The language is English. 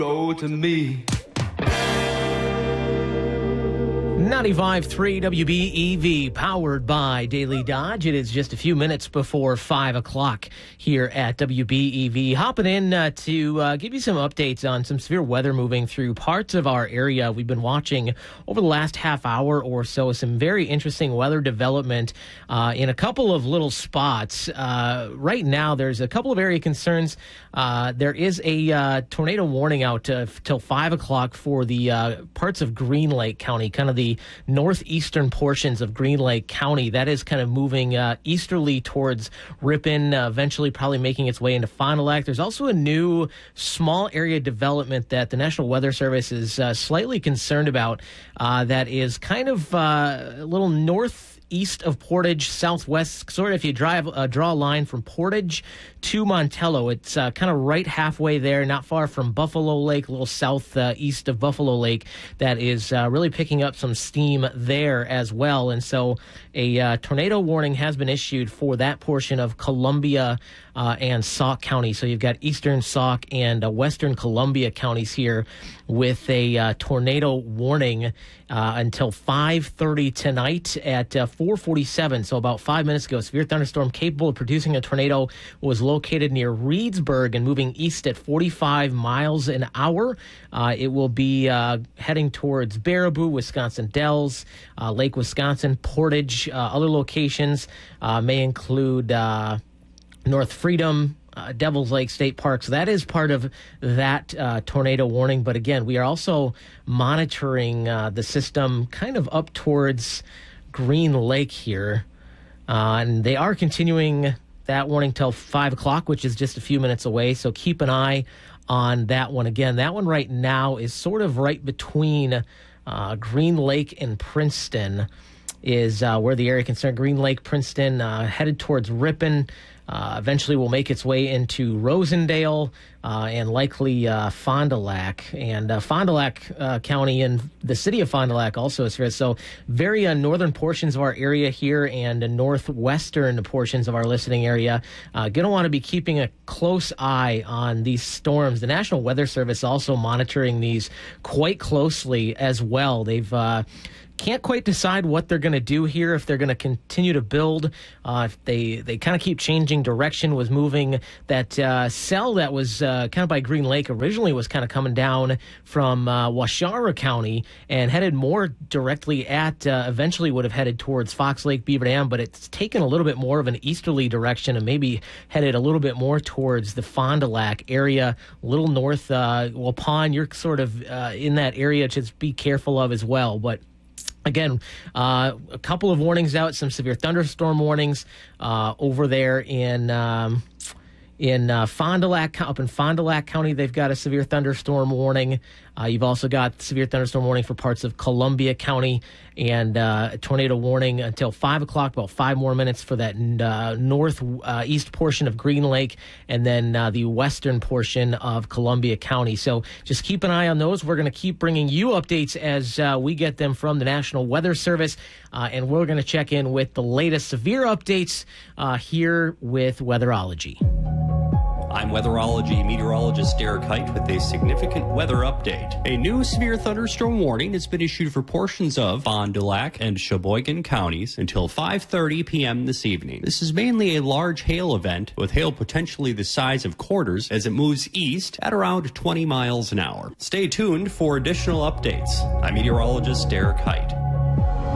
go to me. 95.3 WBEV, powered by Daily Dodge. It is just a few minutes before 5 o'clock here at WBEV. Hopping in to give you some updates on some severe weather moving through parts of our area. We've been watching over the last half hour or so some very interesting weather development in a couple of little spots. Right now, there's a couple of area concerns. There is a tornado warning out till 5 o'clock for the parts of Green Lake County, kind of the northeastern portions of Green Lake County. That is kind of moving easterly towards Ripon, eventually probably making its way into Fond du Lac. There's also a new small area development that the National Weather Service is slightly concerned about that is kind of a little northeast of Portage, southwest, sort of if you draw a line from Portage to Montello. It's kind of right halfway there, not far from Buffalo Lake, a little southeast of Buffalo Lake, that is really picking up some steam there as well. And so a tornado warning has been issued for that portion of Columbia and Sauk County. So you've got eastern Sauk and western Columbia counties here with a tornado warning until 5:30 tonight at 4:47. So about 5 minutes ago, severe thunderstorm capable of producing a tornado was located near Reedsburg and moving east at 45 miles an hour. It will be heading towards Baraboo, Wisconsin Dells, Lake Wisconsin, Portage. Other locations may include North Freedom, Devil's Lake State Park. So that is part of that tornado warning. But again, we are also monitoring the system kind of up towards Green Lake here. And they are continuing that warning till 5 o'clock, which is just a few minutes away. So keep an eye on that one. Again, that one right now is sort of right between Green Lake and Princeton is where the area concerned. Green Lake, Princeton, headed towards Ripon. Eventually will make its way into Rosendale and likely Fond du Lac. And Fond du Lac County and the city of Fond du Lac also is here. So very northern portions of our area here and northwestern portions of our listening area. Going to want to be keeping a close eye on these storms. The National Weather Service also monitoring these quite closely as well. They've can't quite decide what they're going to do here, if they're going to continue to build. If they kind of keep changing direction, was moving that cell that was kind of by Green Lake originally was kind of coming down from Waushara County and headed more directly at, eventually would have headed towards Fox Lake, Beaver Dam, but it's taken a little bit more of an easterly direction and maybe headed a little bit more towards the Fond du Lac area, a little north. Waupun, you're sort of in that area, just be careful of as well. But again, a couple of warnings out, some severe thunderstorm warnings over there in Fond du Lac, up in Fond du Lac County. They've got a severe thunderstorm warning. You've also got severe thunderstorm warning for parts of Columbia County and a tornado warning until 5 o'clock, about 5 more minutes for that northeast portion of Green Lake and then the western portion of Columbia County. So just keep an eye on those. We're going to keep bringing you updates as we get them from the National Weather Service, and we're going to check in with the latest severe updates here with Weatherology. I'm weatherology meteorologist Derek Height with a significant weather update. A new severe thunderstorm warning has been issued for portions of Fond du Lac and Sheboygan counties until 5:30 p.m. this evening. This is mainly a large hail event with hail potentially the size of quarters as it moves east at around 20 miles an hour. Stay tuned for additional updates. I'm meteorologist Derek Height.